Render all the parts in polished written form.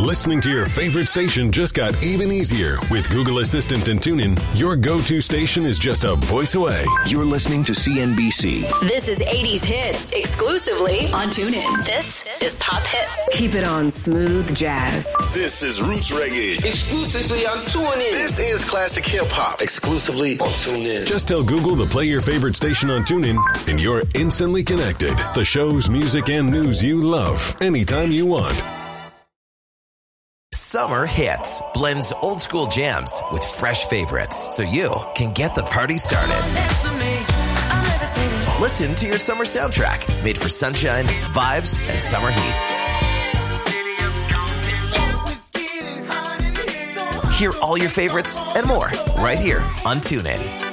Listening to your favorite station just got even easier. With Google Assistant and TuneIn, your go-to station is just a voice away. You're listening to CNBC. This is 80s Hits, exclusively on TuneIn. This is Pop Hits. Keep it on smooth jazz. This is Roots Reggae. Exclusively on TuneIn. This is Classic Hip Hop. Exclusively on TuneIn. Just tell Google to play your favorite station on TuneIn, and you're instantly connected. The shows, music, and news you love, anytime you want. Summer Hits blends old school jams with fresh favorites so you can get the party started. Listen to your summer soundtrack made for sunshine, vibes, and summer heat. Hear all your favorites and more right here on TuneIn.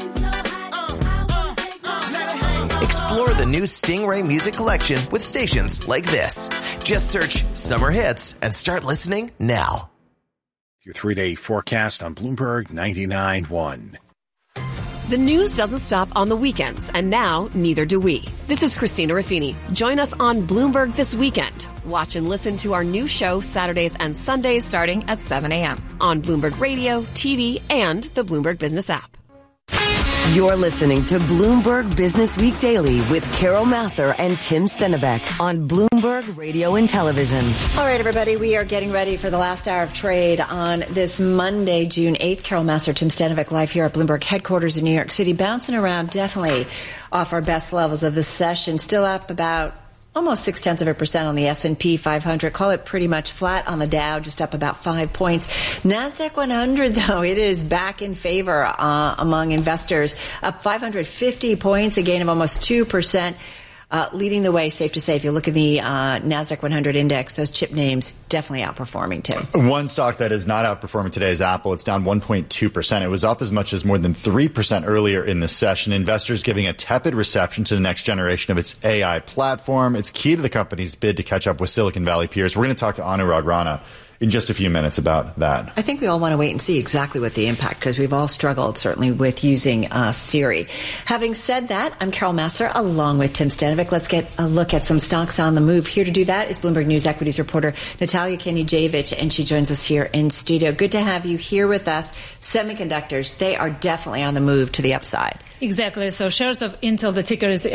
Explore the new Stingray music collection with stations like this. Just search Summer Hits and start listening now. Your 3-day forecast on Bloomberg 99.1. The news doesn't stop on the weekends, and now neither do we. This is Christina Ruffini. Join us on Bloomberg this weekend. Watch and listen to our new show Saturdays and Sundays starting at 7 a.m. on Bloomberg Radio, TV, and the Bloomberg Business app. You're listening to Bloomberg Business Week Daily with Carol Masser and Tim Stennebeck on Bloomberg Radio and Television. All right, everybody, we are getting ready for the last hour of trade on this Monday, June 8th. Carol Masser, Tim Stennebeck, live here at Bloomberg headquarters in New York City, bouncing around definitely off our best levels of the session. Still up about almost 0.6% on the S&P 500. Call it pretty much flat on the Dow, just up about 5 points. NASDAQ 100, though, it is back in favor among investors, up 550 points, a gain of almost 2%. Leading the way, safe to say, if you look at the NASDAQ 100 index, those chip names definitely outperforming, Tim. One stock that is not outperforming today is Apple. It's down 1.2%. It was up as much as more than 3% earlier in the session. Investors giving a tepid reception to the next generation of its AI platform. It's key to the company's bid to catch up with Silicon Valley peers. We're going to talk to Anurag Rana in just a few minutes about that. I think we all want to wait and see exactly what the impact, because we've all struggled, certainly, with using Siri. Having said that, I'm Carol Masser, along with Tim Stennebeck. Let's get a look at some stocks on the move. Here to do that is Bloomberg News equities reporter Natalia Kenijevic, and she joins us here in studio. Good to have you here with us. Semiconductors, they are definitely on the move to the upside. Exactly. So shares of Intel, the ticker is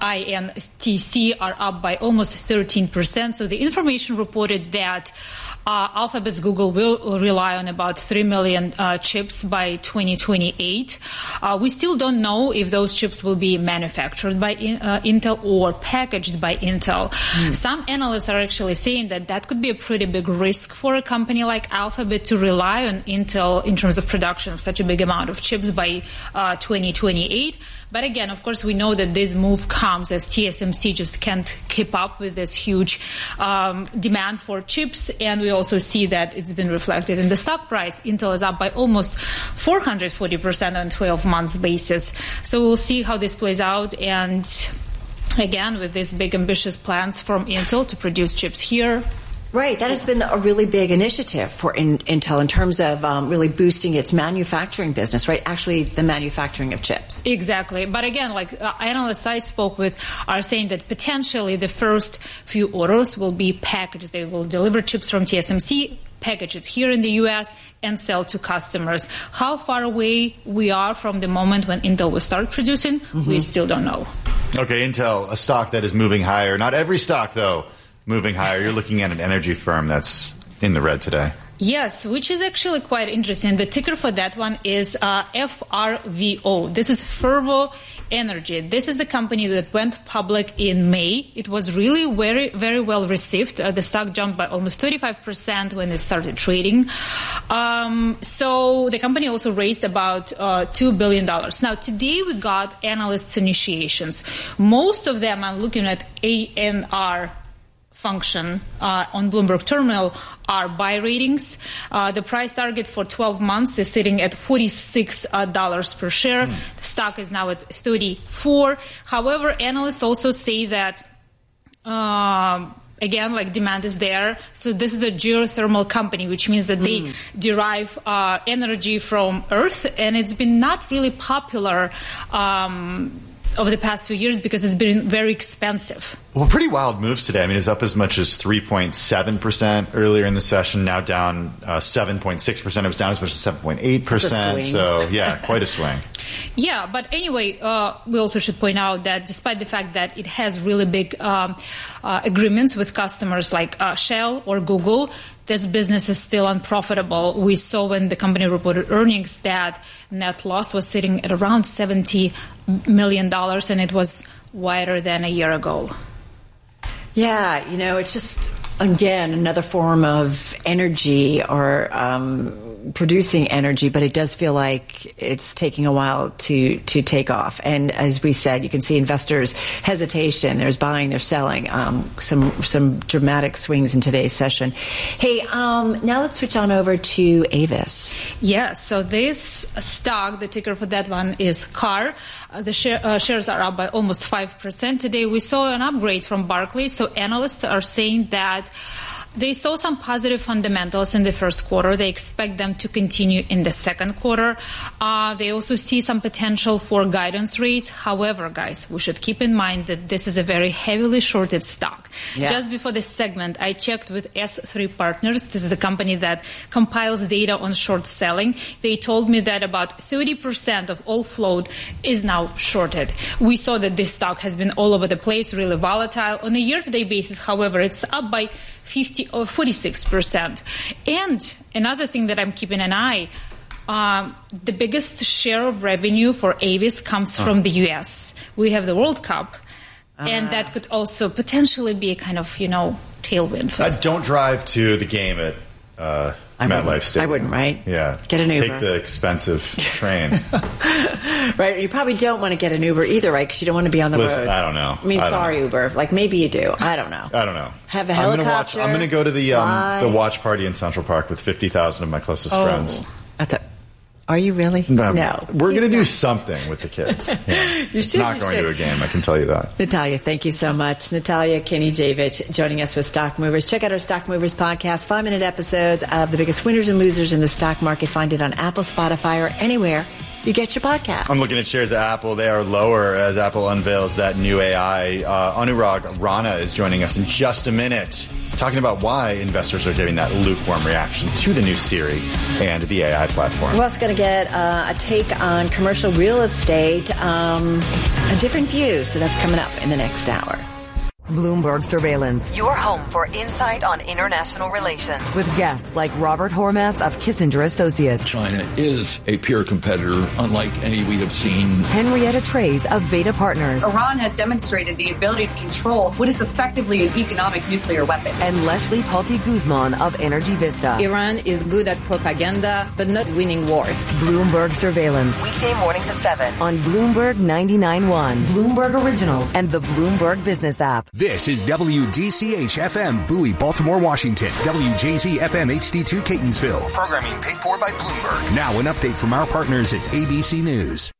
INTC, are up by almost 13%. So the information reported that Alphabet's Google will rely on about 3 million chips by 2028. We still don't know if those chips will be manufactured by Intel or packaged by Intel. Some analysts are actually saying that that could be a pretty big risk for a company like Alphabet to rely on Intel in terms of production of such a big amount of chips by 2028. But again, of course, we know that this move comes as TSMC just can't keep up with this huge demand for chips. And we also see that it's been reflected in the stock price. Intel is up by almost 440% on 12 months basis. So we'll see how this plays out. And again, with these big ambitious plans from Intel to produce chips here. Right. That has been a really big initiative for Intel in terms of really boosting its manufacturing business, right? Actually, the manufacturing of chips. Exactly. But again, like analysts I spoke with are saying that potentially the first few orders will be packaged. They will deliver chips from TSMC, package it here in the U.S., and sell to customers. How far away we are from the moment when Intel will start producing, we still don't know. Okay, Intel, a stock that is moving higher. Not every stock, though, moving higher. You're looking at an energy firm that's in the red today. Yes, which is actually quite interesting. The ticker for that one is FRVO. This is Fervo Energy. This is the company that went public in May. It was really very, very well received. The stock jumped by almost 35% when it started trading. So the company also raised about $2 billion. Now, today we got analysts' initiations. Most of them are looking at ANR function on Bloomberg Terminal are buy ratings. The price target for 12 months is sitting at $46 per share. The stock is now at $34. However, analysts also say that again, like demand is there. So this is a geothermal company, which means that they derive energy from Earth, and it's been not really popular over the past few years because it's been very expensive. Well, pretty wild moves today. I mean, it's up as much as 3.7% earlier in the session, now down 7.6%. It was down as much as 7.8%. So, yeah, quite a swing. Yeah, but anyway, we also should point out that despite the fact that it has really big agreements with customers like Shell or Google, this business is still unprofitable. We saw when the company reported earnings that net loss was sitting at around $70 million, and it was wider than a year ago. Yeah, it's just, again, another form of energy or producing energy, but it does feel like it's taking a while to take off. And as we said, you can see investors' hesitation. There's buying, there's selling. Some dramatic swings in today's session. Hey, now let's switch on over to Avis. Yes, so this stock, the ticker for that one is CAR. The shares are up by almost 5% today. We saw an upgrade from Barclays. So analysts are saying that they saw some positive fundamentals in the first quarter. They expect them to continue in the second quarter. They also see some potential for guidance rates. However, guys, we should keep in mind that this is a very heavily shorted stock. Yeah. Just before this segment, I checked with S3 Partners. This is the company that compiles data on short selling. They told me that about 30% of all float is now shorted. We saw that this stock has been all over the place, really volatile. On a year-to-date basis, however, it's up by 50 or 46%. And another thing that I'm keeping an eye, the biggest share of revenue for Avis comes from the U.S. We have the World Cup, and that could also potentially be a kind of, tailwind for us. Don't drive to the game at MetLife Stadium. I wouldn't, right? Yeah. Get an Uber. Take the expensive train. Right. You probably don't want to get an Uber either, right? Because you don't want to be on the roads. I don't know. I mean, sorry, Uber. Like, maybe you do. I don't know. Have a helicopter. I'm going to go to the watch party in Central Park with 50,000 of my closest friends. Are you really? No. We're going to do something with the kids. Yeah. It's not going to a game, I can tell you that. Natalia, thank you so much. Natalia Kinijevic joining us with Stock Movers. Check out our Stock Movers podcast, 5-minute episodes of the biggest winners and losers in the stock market. Find it on Apple, Spotify, or anywhere you get your podcast. I'm looking at shares of Apple. They are lower as Apple unveils that new AI. Anurag Rana is joining us in just a minute, talking about why investors are giving that lukewarm reaction to the new Siri and the AI platform. We're also going to get a take on commercial real estate, a different view. So that's coming up in the next hour. Bloomberg Surveillance, your home for insight on international relations. With guests like Robert Hormats of Kissinger Associates. China is a peer competitor, unlike any we have seen. Henrietta Trey's of Veda Partners. Iran has demonstrated the ability to control what is effectively an economic nuclear weapon. And Leslie Palti Guzman of Energy Vista. Iran is good at propaganda, but not winning wars. Bloomberg Surveillance. Weekday mornings at 7 on Bloomberg 99.1, Bloomberg Originals, and the Bloomberg Business app. This is WDCH-FM, Bowie, Baltimore, Washington. WJZ-FM HD2, Catonsville. Programming paid for by Bloomberg. Now an update from our partners at ABC News.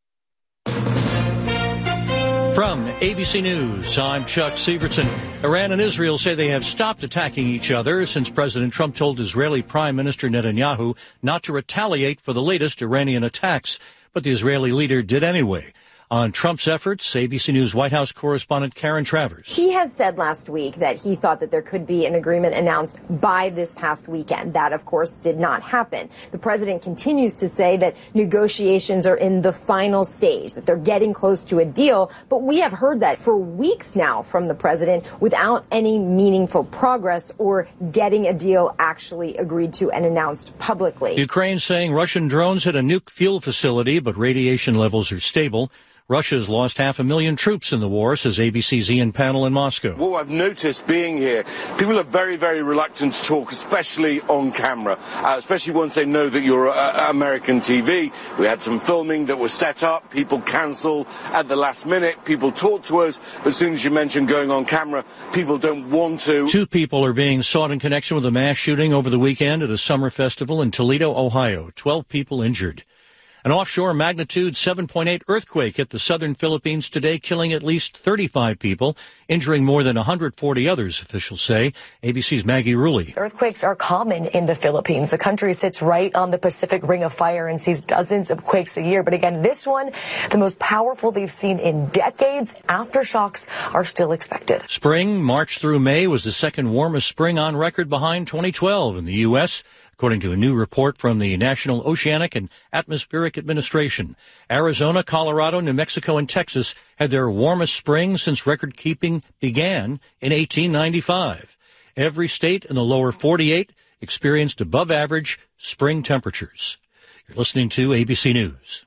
From ABC News, I'm Chuck Sievertson. Iran and Israel say they have stopped attacking each other since President Trump told Israeli Prime Minister Netanyahu not to retaliate for the latest Iranian attacks. But the Israeli leader did anyway. On Trump's efforts, ABC News White House correspondent Karen Travers. He has said last week that he thought that there could be an agreement announced by this past weekend. That, of course, did not happen. The president continues to say that negotiations are in the final stage, that they're getting close to a deal. But we have heard that for weeks now from the president without any meaningful progress or getting a deal actually agreed to and announced publicly. Ukraine saying Russian drones hit a nuke fuel facility, but radiation levels are stable. Russia's lost 500,000 troops in the war, says ABC's Ian Pannell in Moscow. What I've noticed being here, people are very, very reluctant to talk, especially on camera, especially once they know that you're American TV. We had some filming that was set up. People cancel at the last minute. People talk to us. But as soon as you mention going on camera, people don't want to. 2 people are being sought in connection with a mass shooting over the weekend at a summer festival in Toledo, Ohio. 12 people injured. An offshore magnitude 7.8 earthquake hit the southern Philippines today, killing at least 35 people, injuring more than 140 others, officials say. ABC's Maggie Rulli. Earthquakes are common in the Philippines. The country sits right on the Pacific Ring of Fire and sees dozens of quakes a year. But again, this one, the most powerful they've seen in decades. Aftershocks are still expected. Spring, March through May, was the second warmest spring on record behind 2012 in the U.S., according to a new report from the National Oceanic and Atmospheric Administration. Arizona, Colorado, New Mexico, and Texas had their warmest spring since record-keeping began in 1895. Every state in the lower 48 experienced above-average spring temperatures. You're listening to ABC News.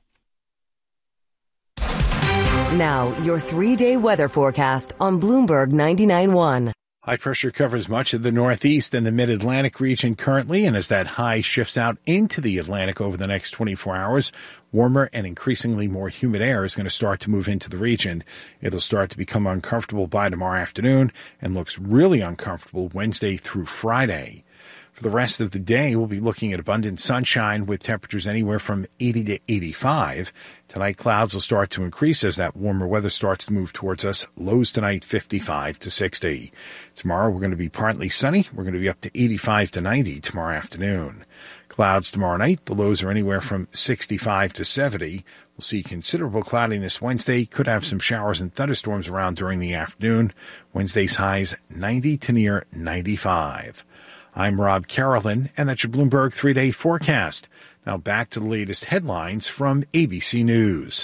Now, your 3-day weather forecast on Bloomberg 99.1. High pressure covers much of the Northeast and the Mid-Atlantic region currently, and as that high shifts out into the Atlantic over the next 24 hours, warmer and increasingly more humid air is going to start to move into the region. It'll start to become uncomfortable by tomorrow afternoon and looks really uncomfortable Wednesday through Friday. For the rest of the day, we'll be looking at abundant sunshine with temperatures anywhere from 80 to 85. Tonight, clouds will start to increase as that warmer weather starts to move towards us. Lows tonight, 55 to 60. Tomorrow, we're going to be partly sunny. We're going to be up to 85 to 90 tomorrow afternoon. Clouds tomorrow night. The lows are anywhere from 65 to 70. We'll see considerable cloudiness Wednesday. Could have some showers and thunderstorms around during the afternoon. Wednesday's highs 90 to near 95. I'm Rob Carolyn, and that's your Bloomberg 3-day forecast. Now back to the latest headlines from ABC News.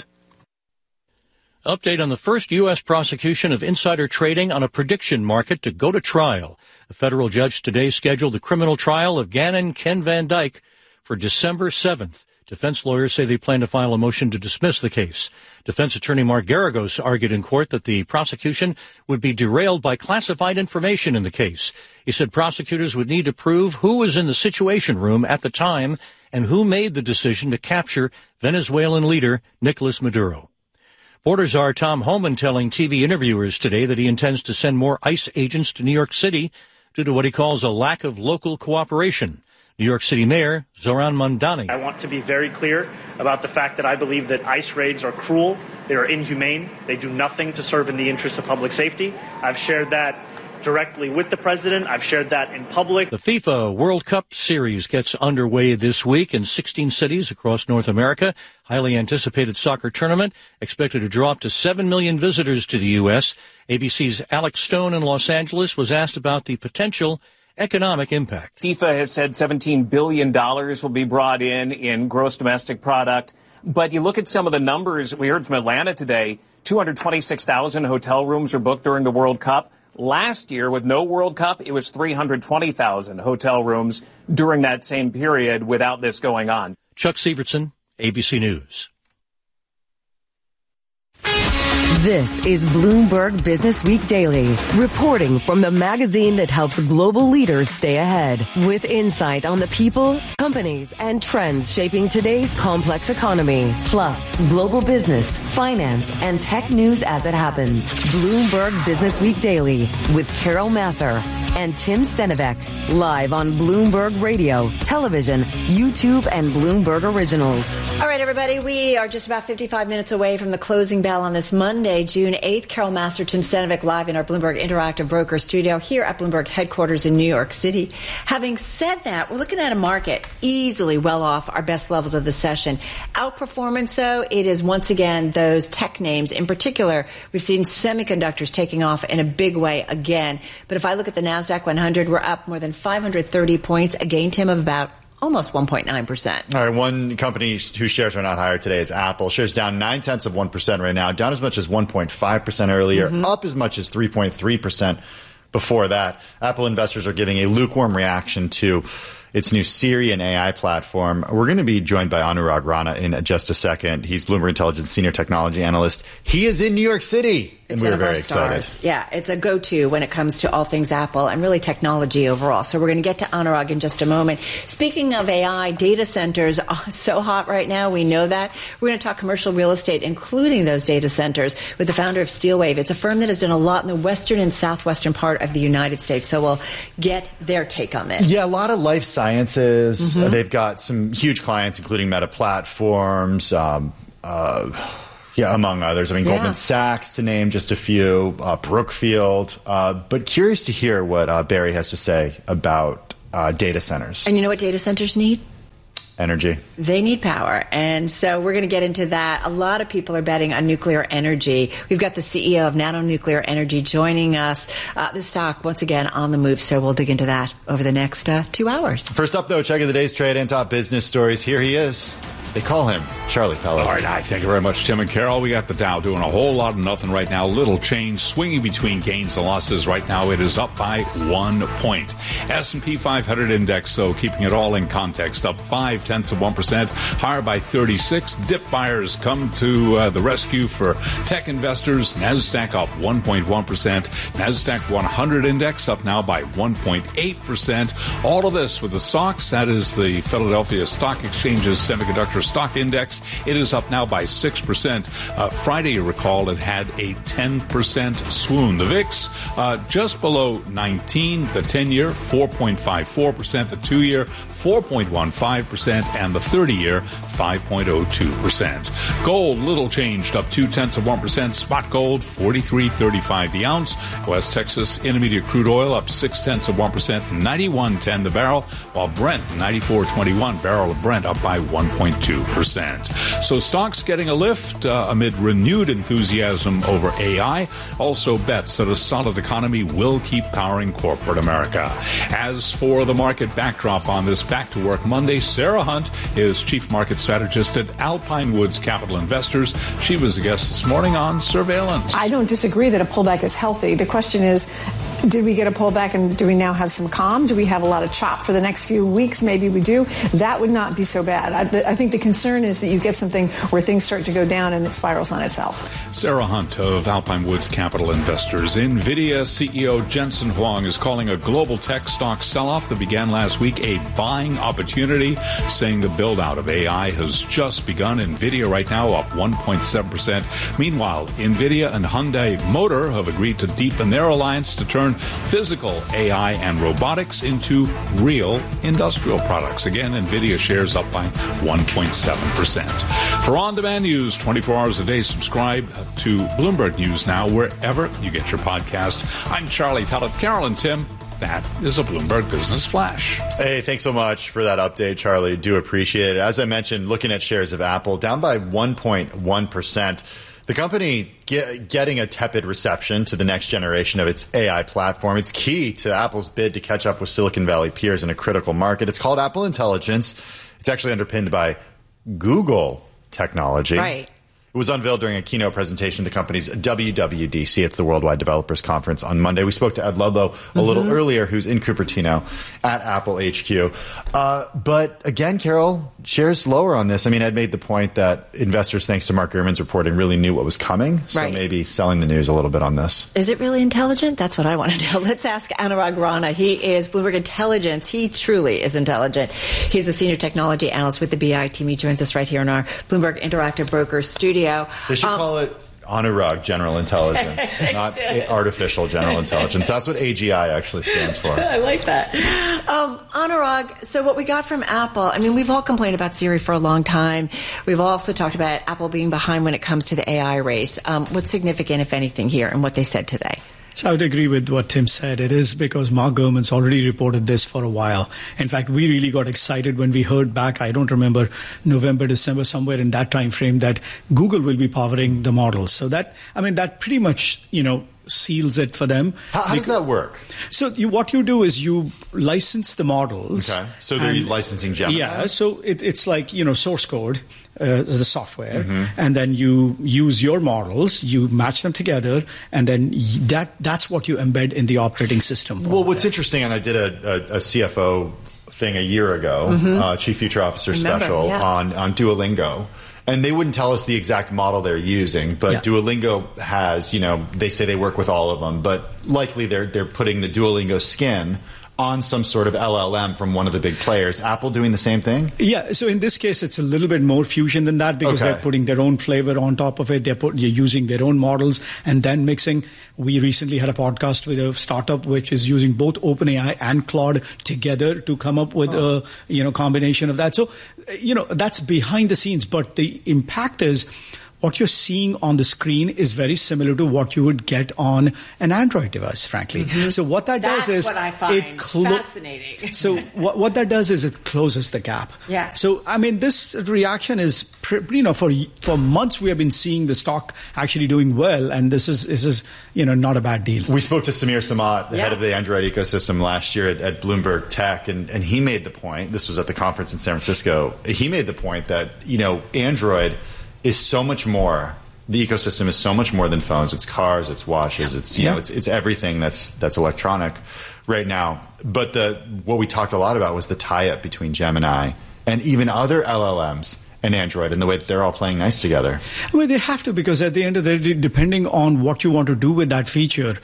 Update on the first U.S. prosecution of insider trading on a prediction market to go to trial. A federal judge today scheduled the criminal trial of Gannon Ken Van Dyke for December 7th. Defense lawyers say they plan to file a motion to dismiss the case. Defense attorney Mark Garagos argued in court that the prosecution would be derailed by classified information in the case. He said prosecutors would need to prove who was in the Situation Room at the time and who made the decision to capture Venezuelan leader Nicolas Maduro. Border Czar Tom Homan telling TV interviewers today that he intends to send more ICE agents to New York City due to what he calls a lack of local cooperation. New York City Mayor Zoran Mondani. I want to be very clear about the fact that I believe that ICE raids are cruel, they are inhumane, they do nothing to serve in the interest of public safety. I've shared that directly with the president. I've shared that in public. The FIFA World Cup Series gets underway this week in 16 cities across North America. Highly anticipated soccer tournament expected to draw up to 7 million visitors to the U.S. ABC's Alex Stone in Los Angeles was asked about the potential economic impact. FIFA has said $17 billion will be brought in gross domestic product. But you look at some of the numbers we heard from Atlanta today, 226,000 hotel rooms are booked during the World Cup. Last year, with no World Cup, it was 320,000 hotel rooms during that same period without this going on. Chuck Severson, ABC News. This is Bloomberg Business Week Daily, reporting from the magazine that helps global leaders stay ahead, with insight on the people, companies, and trends shaping today's complex economy, plus global business, finance, and tech news as it happens. Bloomberg Business Week Daily with Carol Massar and Tim Stenivek, live on Bloomberg Radio, television, YouTube, and Bloomberg Originals. All right, everybody, we are just about 55 minutes away from the closing bell on this Monday, June 8th. Carol Massar, Tim Stenivek, live in our Bloomberg Interactive Broker studio here at Bloomberg headquarters in New York City. Having said that, we're looking at a market easily well off our best levels of the session. Outperformance, though, it is once again those tech names. In particular, we've seen semiconductors taking off in a big way again. But if I look at the NASDAQ 100, we're up more than 530 points, a gain, Tim, of about almost 1.9%. All right, one company whose shares are not higher today is Apple. Shares down 0.9% right now, down as much as 1.5% earlier, up as much as 3.3% before that. Apple investors are giving a lukewarm reaction to its new Siri and AI platform. We're going to be joined by Anurag Rana in just a second. He's Bloomberg Intelligence Senior Technology Analyst. He is in New York City. And we're very excited. Yeah, it's a go-to when it comes to all things Apple and really technology overall. So we're going to get to Anurag in just a moment. Speaking of AI, data centers are so hot right now. We know that. We're going to talk commercial real estate, including those data centers, with the founder of SteelWave. It's a firm that has done a lot in the western and southwestern part of the United States. So we'll get their take on this. Yeah, a lot of life Sciences. They've got some huge clients, including Meta Platforms, among others. I mean, Goldman Sachs, to name just a few, Brookfield. But curious to hear what Barry has to say about data centers. And you know what data centers need? Energy. They need power. And so we're going to get into that. A lot of people are betting on nuclear energy. We've got the CEO of Nano Nuclear Energy joining us. The stock, once again, on the move. So we'll dig into that over the next 2 hours. First up, though, check of the day's trade and top business stories. Here he is. They call him Charlie Pellet. All right, thank you very much, Tim and Carol. We got the Dow doing a whole lot of nothing right now. Little change, swinging between gains and losses. Right now, it is up by 1 point. S&P 500 index, though, keeping it all in context, up 0.5%, higher by 36. Dip buyers come to the rescue for tech investors. NASDAQ up 1.1%. NASDAQ 100 index up now by 1.8%. All of this with the SOX, that is the Philadelphia Stock Exchange's semiconductor stock index. It is up now by 6%. Friday, you recall, it had a 10% swoon. The VIX just below 19, the 10-year 4.54%, the 2-year 4.15%, and the 30-year 5.02%. Gold, little changed, up 0.2%. Spot gold, $43.35 the ounce. West Texas Intermediate crude oil up 0.6%, $91.10 the barrel, while Brent, $94.21 barrel of Brent up by 1.2%. So stocks getting a lift amid renewed enthusiasm over AI. Also bets that a solid economy will keep powering corporate America. As for the market backdrop on this Back to Work Monday, Sarah Hunt is Chief Market Strategist at Alpine Woods Capital Investors. She was a guest this morning on Surveillance. I don't disagree that a pullback is healthy. The question is, did we get a pullback and do we now have some calm? Do we have a lot of chop for the next few weeks? Maybe we do. That would not be so bad. I think the concern is that you get something where things start to go down and it spirals on itself. Sarah Hunt of Alpine Woods Capital Investors. NVIDIA CEO Jensen Huang is calling a global tech stock sell-off that began last week a buying opportunity, saying the build-out of AI has just begun. NVIDIA right now up 1.7%. Meanwhile, NVIDIA and Hyundai Motor have agreed to deepen their alliance to turn physical AI and robotics into real industrial products. Again, NVIDIA shares up by 1.7%. For on-demand news 24 hours a day, subscribe to Bloomberg News Now wherever you get your podcast. I'm Charlie Pellet. Carol and Tim, that is a Bloomberg Business Flash. Hey, thanks so much for that update, Charlie. Do appreciate it. As I mentioned, looking at shares of Apple, down by 1.1%. The company getting a tepid reception to the next generation of its AI platform. It's key to Apple's bid to catch up with Silicon Valley peers in a critical market. It's called Apple Intelligence. It's actually underpinned by Google technology. Right. It was unveiled during a keynote presentation at the company's WWDC. It's the Worldwide Developers Conference on Monday. We spoke to Ed Ludlow a little earlier, who's in Cupertino at Apple HQ. But again, Carol, shares lower on this. I mean, Ed made the point that investors, thanks to Mark Gurman's reporting, really knew what was coming. So maybe selling the news a little bit on this. Is it really intelligent? That's what I want to know. Let's ask Anurag Rana. He is Bloomberg Intelligence. He truly is intelligent. He's the senior technology analyst with the BI team. He joins us right here in our Bloomberg Interactive Brokers studio. They should call it Anurag General Intelligence, not Artificial General Intelligence. That's what AGI actually stands for. I like that. Anurag, so what we got from Apple, I mean, we've all complained about Siri for a long time. We've also talked about Apple being behind when it comes to the AI race. What's significant, if anything, here and what they said today? So I would agree with what Tim said. It is because Mark Gurman's already reported this for a while. In fact, we really got excited when we heard back, I don't remember, November, December, somewhere in that time frame, that Google will be powering the models. So that pretty much, seals it for them. How does that work? So what you do is you license the models. Okay. So they're licensing Gemini? Yeah. So it's like, source code, the software, and then you use your models, you match them together, and then that's what you embed in the operating system. Well, what's interesting, and I did a CFO thing a year ago, Chief Future Officer special on Duolingo. And they wouldn't tell us the exact model they're using, but Duolingo has, they say they work with all of them, but likely they're putting the Duolingo skin on some sort of LLM from one of the big players. Apple doing the same thing? Yeah. So in this case, it's a little bit more fusion than that because they're putting their own flavor on top of it. They're using their own models and then mixing. We recently had a podcast with a startup which is using both OpenAI and Claude together to come up with a combination of that. So, that's behind the scenes, but the impact is what you're seeing on the screen is very similar to what you would get on an Android device, frankly. Mm-hmm. So what that does is what I find fascinating. So what that does is it closes the gap. Yeah. So this reaction is for months we have been seeing the stock actually doing well, and this is not a bad deal. We spoke to Samir Samad, the head of the Android ecosystem, last year at Bloomberg Tech, and he made the point. This was at the conference in San Francisco. He made the point that Android is so much more. The ecosystem is so much more than phones. It's cars, it's watches, it's everything that's electronic right now. But what we talked a lot about was the tie-up between Gemini and even other LLMs and Android and the way that they're all playing nice together. Well, they have to, because at the end of the day, depending on what you want to do with that feature,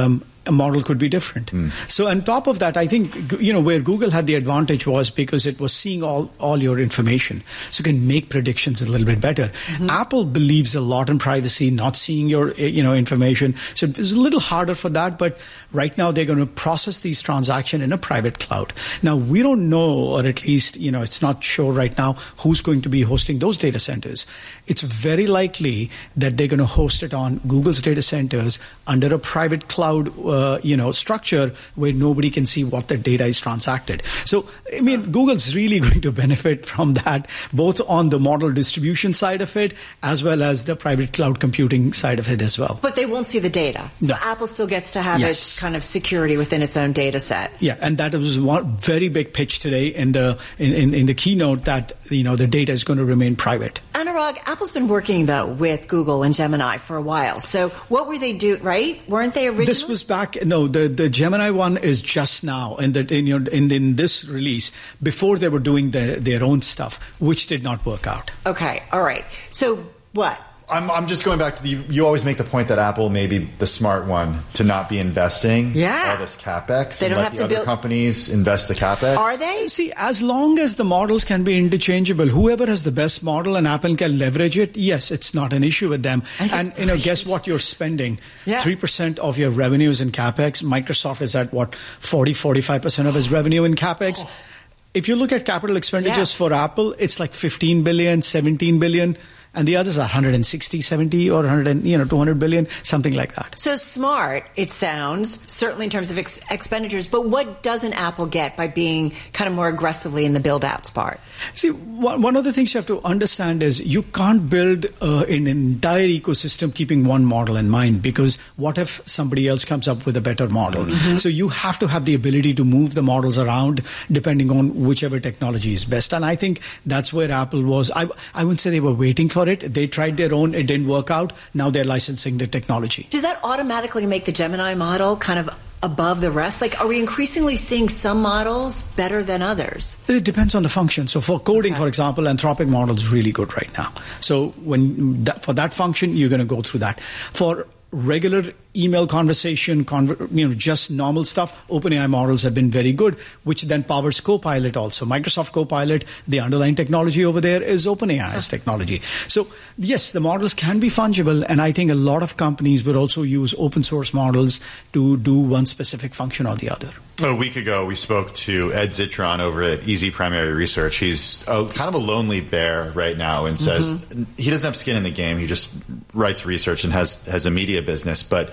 a model could be different. So on top of that, I think, where Google had the advantage was because it was seeing all your information. So it can make predictions a little bit better. Mm-hmm. Apple believes a lot in privacy, not seeing your, information. So it's a little harder for that, but right now they're going to process these transactions in a private cloud. Now, we don't know, or at least, it's not sure right now who's going to be hosting those data centers. It's very likely that they're going to host it on Google's data centers under a private cloud structure where nobody can see what the data is transacted. So, Google's really going to benefit from that, both on the model distribution side of it, as well as the private cloud computing side of it as well. But they won't see the data. So no. Apple still gets to have its kind of security within its own data set. Yeah, and that was one very big pitch today in the keynote that, the data is going to remain private. Anurag, Apple's been working, though, with Google and Gemini for a while. So what were they doing, right? Weren't they originally? This was back, the Gemini one is just now in this release, before they were doing their own stuff, which did not work out. Okay, all right. So what? I'm just going back to you always make the point that Apple may be the smart one to not be investing all this CapEx they and don't let have the other companies invest the CapEx. Are they? See, as long as the models can be interchangeable, whoever has the best model and Apple can leverage it, yes, it's not an issue with them. And, guess what you're spending? 3% of your revenue is in CapEx. Microsoft is at 45% of its revenue in CapEx. If you look at capital expenditures for Apple, it's like 15 billion, 17 billion. And the others are 160, 70, or 200 billion, something like that. So smart, it sounds, certainly in terms of expenditures. But what doesn't Apple get by being kind of more aggressively in the build-outs part? See, one of the things you have to understand is you can't build an entire ecosystem keeping one model in mind, because what if somebody else comes up with a better model? Mm-hmm. So you have to have the ability to move the models around depending on whichever technology is best. And I think that's where Apple was. I wouldn't say they were waiting for it. They tried their own. It didn't work out. Now they're licensing the technology. Does that automatically make the Gemini model kind of above the rest? Like, are we increasingly seeing some models better than others? It depends on the function. So for coding, for example, Anthropic model is really good right now. So for that function, you're going to go through that. For regular email conversation, just normal stuff, OpenAI models have been very good, which then powers Copilot also. Microsoft Copilot, the underlying technology over there is OpenAI's technology. So yes, the models can be fungible, and I think a lot of companies will also use open source models to do one specific function or the other. A week ago, we spoke to Ed Zitron over at Easy Primary Research. He's kind of a lonely bear right now and says he doesn't have skin in the game. He just writes research and has a media business. But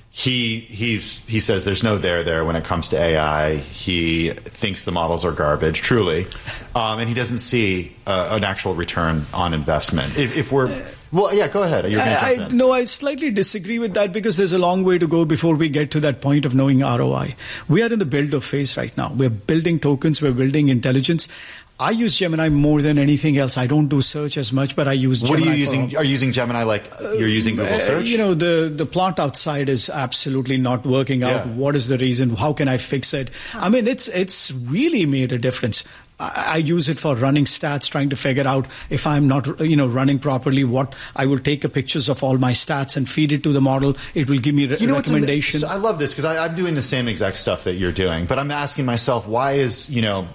he says there's no there when it comes to AI. He thinks the models are garbage, truly. And he doesn't see an actual return on investment. Well, yeah, go ahead. I slightly disagree with that, because there's a long way to go before we get to that point of knowing ROI. We are in the build of phase right now. We're building tokens. We're building intelligence. I use Gemini more than anything else. I don't do search as much, but I use Gemini. What are you using? Are you using Gemini like you're using Google search? The plant outside is absolutely not working out. What is the reason? How can I fix it? I mean, it's really made a difference. I use it for running stats, trying to figure out if I'm not, running properly, what I will take pictures of all my stats and feed it to the model. It will give me recommendations. So I love this because I'm doing the same exact stuff that you're doing, but I'm asking myself, why is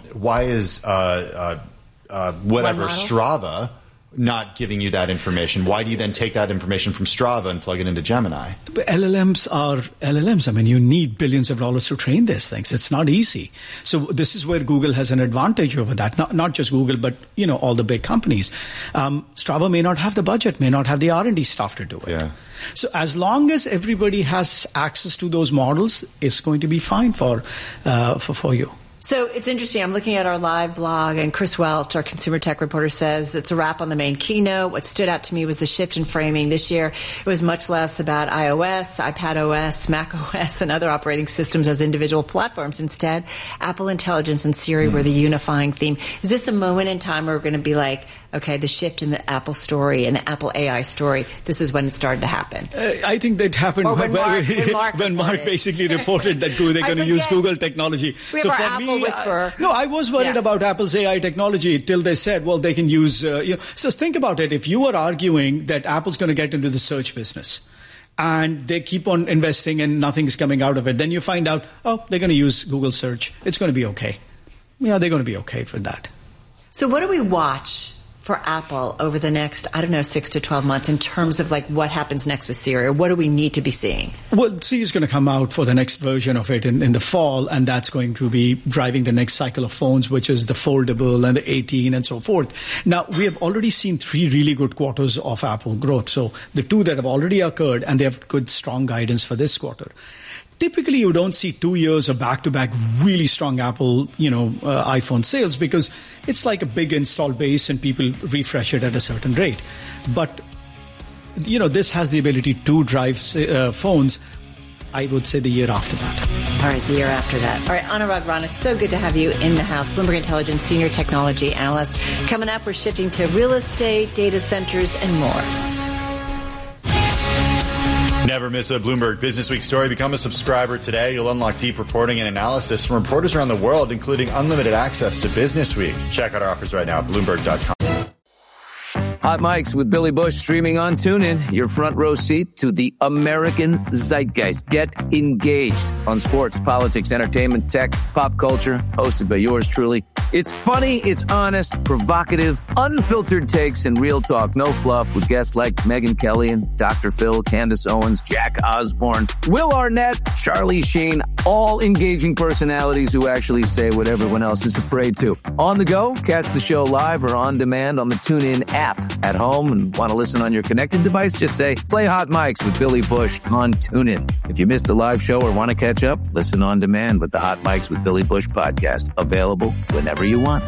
Strava not giving you that information? Why do you then take that information from Strava and plug it into Gemini? But LLMs are LLMs. I mean, you need billions of dollars to train these things. It's not easy. So this is where Google has an advantage over that. Not just Google, but, all the big companies. Strava may not have the budget, may not have the R&D staff to do it. Yeah. So as long as everybody has access to those models, it's going to be fine for you. So it's interesting. I'm looking at our live blog, and Chris Welch, our consumer tech reporter, says it's a wrap on the main keynote. What stood out to me was the shift in framing. This year, it was much less about iOS, iPadOS, macOS, and other operating systems as individual platforms. Instead, Apple Intelligence and Siri were the unifying theme. Is this a moment in time where we're going to be like, okay, the shift in the Apple story and the Apple AI story, this is when it started to happen? I think that happened when Mark basically reported that they're going to use Google technology. We have our Apple whisperer. I was worried about Apple's AI technology till they said, well, they can use, So think about it. If you were arguing that Apple's going to get into the search business, and they keep on investing and nothing's coming out of it, then you find out, they're going to use Google search. It's going to be okay. Yeah, they're going to be okay for that. So what do we watch for Apple over the next, 6 to 12 months in terms of what happens next with Siri, or what do we need to be seeing? Well, Siri is going to come out for the next version of it in the fall, and that's going to be driving the next cycle of phones, which is the foldable and the 18 and so forth. Now, we have already seen 3 really good quarters of Apple growth. So the 2 that have already occurred, and they have good, strong guidance for this quarter. Typically, you don't see 2 years of back-to-back really strong Apple, iPhone sales because it's like a big install base and people refresh it at a certain rate. But, this has the ability to drive phones, I would say, the year after that. All right, the year after that. All right, Anurag Rana, so good to have you in the house. Bloomberg Intelligence Senior Technology Analyst. Coming up, we're shifting to real estate, data centers, and more. Never miss a Bloomberg Business Week story. Become a subscriber today. You'll unlock deep reporting and analysis from reporters around the world, including unlimited access to Business Week. Check out our offers right now at Bloomberg.com. Hot Mics with Billy Bush streaming on TuneIn. Your front row seat to the American zeitgeist. Get engaged on sports, politics, entertainment, tech, pop culture. Hosted by yours truly. It's funny, it's honest, provocative, unfiltered takes, and real talk. No fluff with guests like Megyn Kelly and Dr. Phil, Candace Owens, Jack Osborne, Will Arnett, Charlie Sheen. All engaging personalities who actually say what everyone else is afraid to. On the go, catch the show live or on demand on the TuneIn app. At home and want to listen on your connected device, just say, play Hot Mics with Billy Bush on TuneIn. If you missed the live show or want to catch up, listen on demand with the Hot Mics with Billy Bush podcast. Available whenever you want.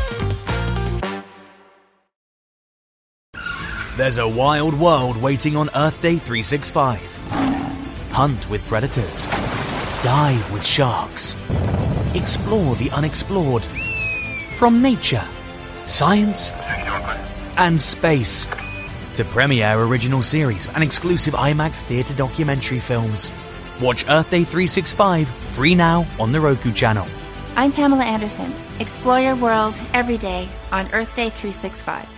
There's a wild world waiting on Earth Day 365. Hunt with predators. Dive with sharks. Explore the unexplored. From nature, science, and space to premiere original series and exclusive IMAX theater documentary films. Watch Earth Day 365 free now on the Roku channel. I'm Pamela Anderson. Explore your world every day on Earth Day 365.